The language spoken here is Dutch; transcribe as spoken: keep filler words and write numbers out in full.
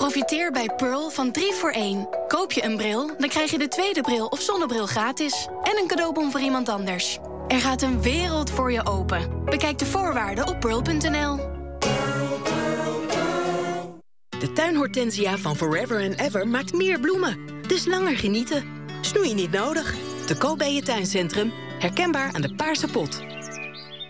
Profiteer bij Pearl van drie voor één. Koop je een bril, dan krijg je de tweede bril of zonnebril gratis. En een cadeaubon voor iemand anders. Er gaat een wereld voor je open. Bekijk de voorwaarden op pearl punt n l. De tuinhortensia van Forever and Ever maakt meer bloemen. Dus langer genieten. Snoei niet nodig. Te koop bij je tuincentrum. Herkenbaar aan de paarse pot.